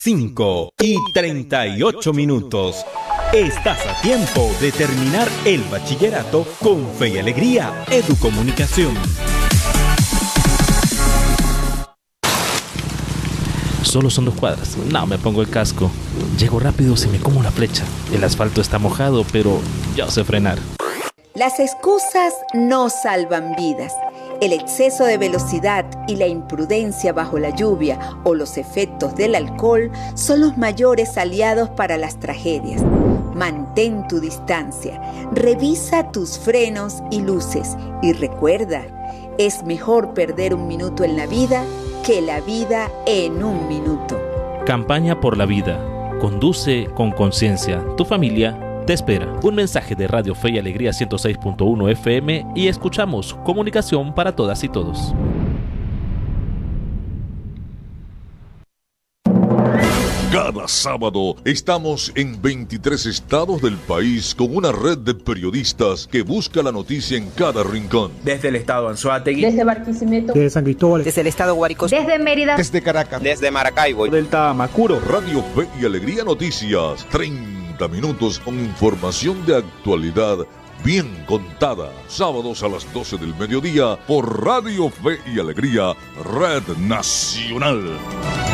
5:38. Estás a tiempo de terminar el bachillerato con Fe y Alegría Educomunicación. Solo son 2 cuadras. No, me pongo el casco. Llego rápido si me como la flecha. El asfalto está mojado, pero yo sé frenar. Las excusas no salvan vidas. El exceso de velocidad y la imprudencia bajo la lluvia o los efectos del alcohol son los mayores aliados para las tragedias. Mantén tu distancia, revisa tus frenos y luces y recuerda, es mejor perder 1 minuto en la vida que la vida en 1 minuto. Campaña por la vida. Conduce con conciencia. Tu familia te espera. Un mensaje de Radio Fe y Alegría 106.1 FM y escuchamos comunicación para todas y todos. Cada sábado estamos en 23 estados del país con una red de periodistas que busca la noticia en cada rincón. Desde el estado Anzoátegui, desde Barquisimeto, desde San Cristóbal, desde el estado Guárico, desde Mérida, desde Caracas, desde Maracaibo, del Tamacuro. Radio Fe y Alegría Noticias, 30 minutos con información de actualidad bien contada. Sábados a las 12 del mediodía por Radio Fe y Alegría, Red Nacional.